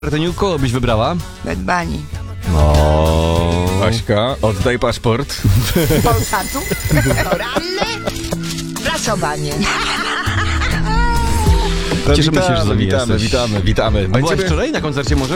Martyniu, kogo byś wybrała? Bad Bunny. No. Aśka, oddaj paszport. Polsatu. Poranne prasowanie. Cieszymy się, że z nami witamy, jesteś. witamy. A byłaś Będziemy... wczoraj na koncercie może?